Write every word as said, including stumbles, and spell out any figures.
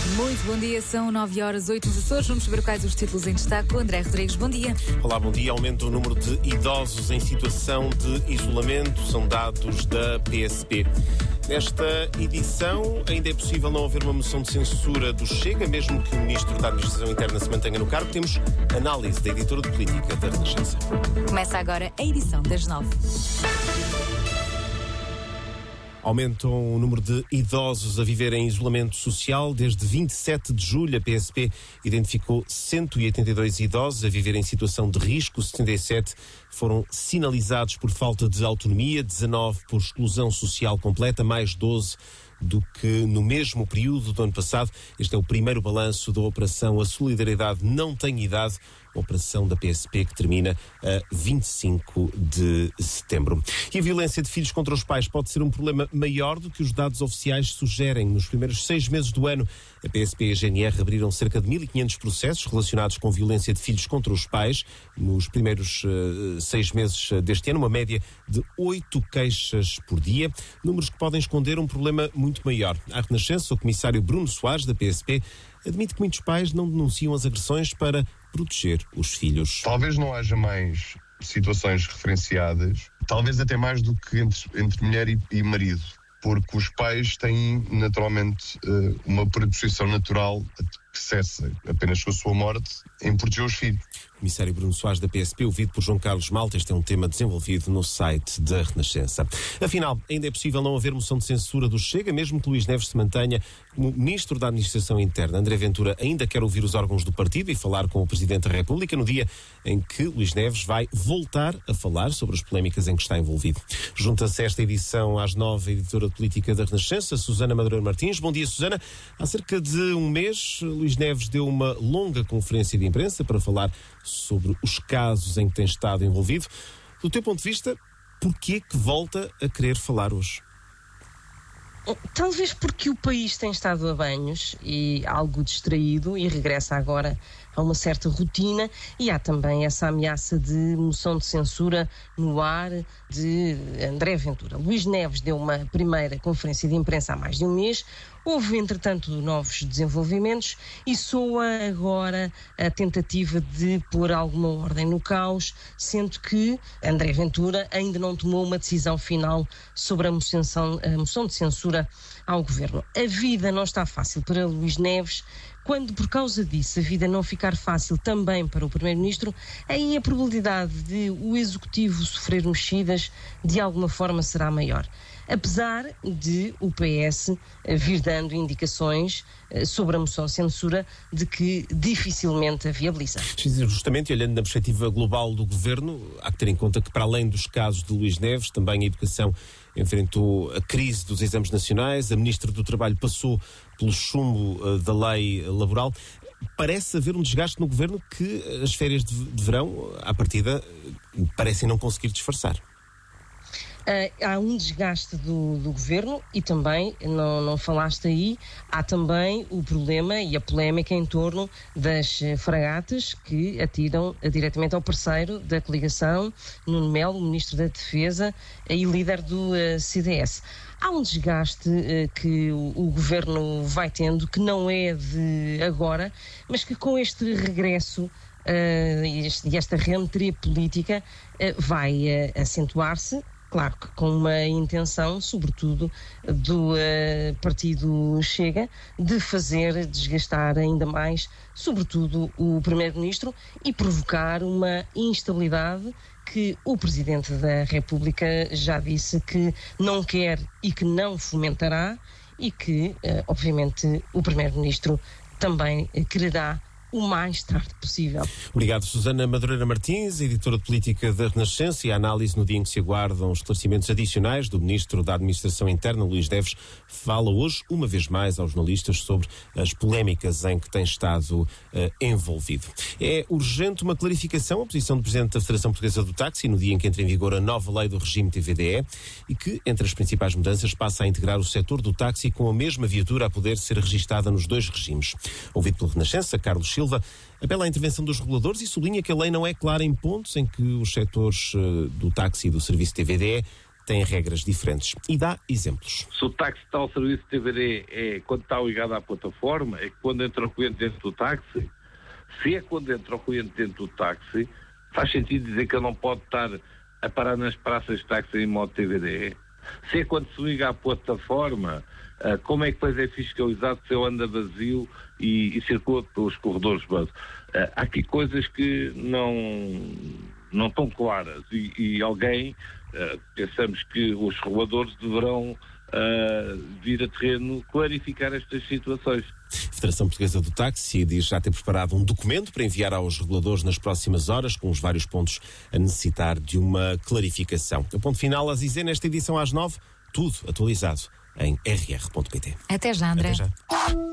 Muito bom dia, são nove horas, oito nos Açores. Vamos saber quais os títulos em destaque. O André Rodrigues, bom dia. Olá, bom dia. Aumenta o número de idosos em situação de isolamento, são dados da P S P. Nesta edição, ainda é possível não haver uma moção de censura do Chega, mesmo que o Ministro da Administração Interna se mantenha no cargo. Temos análise da editora de política da Renascença. Começa agora a edição das nove. Aumentam o número de idosos a viver em isolamento social. Desde vinte e sete de julho, a P S P identificou cento e oitenta e dois idosos a viver em situação de risco. setenta e sete foram sinalizados por falta de autonomia, dezanove por exclusão social completa, mais doze do que no mesmo período do ano passado. Este é o primeiro balanço da Operação A Solidariedade Não Tem Idade, operação da P S P que termina a vinte e cinco de setembro. E a violência de filhos contra os pais pode ser um problema maior do que os dados oficiais sugerem. Nos primeiros seis meses do ano, a P S P e a G N R abriram cerca de mil e quinhentos processos relacionados com violência de filhos contra os pais. Nos primeiros uh, seis meses deste ano, uma média de oito queixas por dia, números que podem esconder um problema muito maior. À Renascença, o comissário Bruno Soares, da P S P, admite que muitos pais não denunciam as agressões para proteger os filhos. Talvez não haja mais situações referenciadas, talvez até mais do que entre, entre mulher e, e marido, porque os pais têm naturalmente uma predisposição natural que cessa apenas com a sua morte em proteger os filhos. Comissário Bruno Soares, da P S P, ouvido por João Carlos Malta. Este é um tema desenvolvido no site da Renascença. Afinal, ainda é possível não haver moção de censura do Chega, mesmo que Luís Neves se mantenha como Ministro da Administração Interna. André Ventura ainda quer ouvir os órgãos do partido e falar com o Presidente da República no dia em que Luís Neves vai voltar a falar sobre as polémicas em que está envolvido. Junta-se esta edição às nove, a editora de política da Renascença, Susana Madureira Martins. Bom dia, Susana. Há cerca de um mês, Luís Neves deu uma longa conferência de imprensa para falar sobre os casos em que tem estado envolvido. Do teu ponto de vista, porquê que volta a querer falar hoje? Talvez porque o país tem estado a banhos e algo distraído e regressa agora a uma certa rotina, e há também essa ameaça de moção de censura no ar de André Ventura. Luís Neves deu uma primeira conferência de imprensa há mais de um mês, houve entretanto novos desenvolvimentos e soa agora a tentativa de pôr alguma ordem no caos, sendo que André Ventura ainda não tomou uma decisão final sobre a moção, a moção de censura ao governo. A vida não está fácil para Luís Neves. Quando, por causa disso, a vida não ficar fácil também para o Primeiro-Ministro, aí a probabilidade de o Executivo sofrer mexidas de alguma forma será maior. Apesar de o P S vir dando indicações sobre a moção de censura de que dificilmente a viabiliza. Justamente, olhando na perspectiva global do Governo, há que ter em conta que, para além dos casos de Luís Neves, também a Educação enfrentou a crise dos exames nacionais, a Ministra do Trabalho passou pelo chumbo uh, da lei laboral. Parece haver um desgaste no Governo que as férias de, de verão, à partida, parecem não conseguir disfarçar. Uh, há um desgaste do, do governo e também, não, não falaste aí, há também o problema e a polémica em torno das fragatas que atiram uh, diretamente ao parceiro da coligação, Nuno Melo, o Ministro da Defesa uh, e líder do uh, C D S. Há um desgaste uh, que o, o governo vai tendo, que não é de agora, mas que com este regresso uh, e este, esta remetria política uh, vai uh, acentuar-se. Claro que com uma intenção, sobretudo, do uh, partido Chega, de fazer desgastar ainda mais, sobretudo, o Primeiro-Ministro e provocar uma instabilidade que o Presidente da República já disse que não quer e que não fomentará e que, uh, obviamente, o Primeiro-Ministro também uh, quererá o mais tarde possível. Obrigado, Susana Madureira Martins, editora de política da Renascença, e a análise no dia em que se aguardam esclarecimentos adicionais do Ministro da Administração Interna, Luís Neves, fala hoje, uma vez mais, aos jornalistas sobre as polémicas em que tem estado uh, envolvido. É urgente uma clarificação, a posição do Presidente da Federação Portuguesa do Táxi, no dia em que entra em vigor a nova lei do regime T V D E, e que, entre as principais mudanças, passa a integrar o setor do táxi com a mesma viatura a poder ser registada nos dois regimes. Ouvido pela Renascença, Carlos Silva apela à intervenção dos reguladores e sublinha que a lei não é clara em pontos em que os setores uh, do táxi e do serviço T V D E têm regras diferentes. E dá exemplos. Se o táxi está ao serviço de T V D é quando está ligado à plataforma, é quando entra o cliente dentro do táxi. Se é quando entra o cliente dentro do táxi, faz sentido dizer que ele não pode estar a parar nas praças de táxi em modo T V D. Se é quando se liga à plataforma, como é que depois é fiscalizado se ele anda vazio e, e circula pelos corredores vazios? Há aqui coisas que não, não estão claras e, e alguém, pensamos que os reguladores deverão vir a terreno clarificar estas situações. A Federação Portuguesa do Táxi diz já ter preparado um documento para enviar aos reguladores nas próximas horas, com os vários pontos a necessitar de uma clarificação. O ponto final, a Zizé, nesta edição às nove, tudo atualizado em r r ponto p t. Até já, André. Até já.